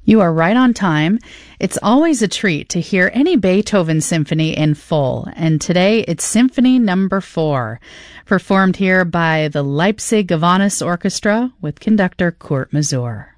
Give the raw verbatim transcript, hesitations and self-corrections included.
You are right on time. It's always a treat to hear any Beethoven symphony in full, and today it's Symphony Number Four, performed here by the Leipzig Gowanus Orchestra with conductor Kurt Masur.